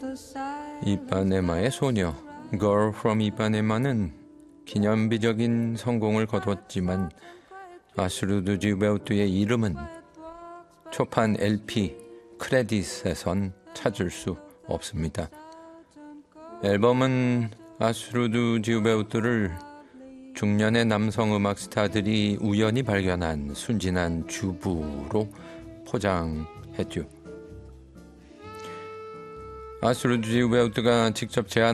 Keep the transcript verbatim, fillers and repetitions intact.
이빠네마의 소녀 Girl from 이빠네마는 기념비적인 성공을 거뒀지만 아스루드 지우베우트의 이름은 초판 엘피 크레딧에선 찾을 수 없습니다. 앨범은 아스루드 지우베우트를 중년의 남성 음악 스타들이 우연히 발견한 순진한 주부로 포장했죠. 아스루드 지우베우트가 직접 제안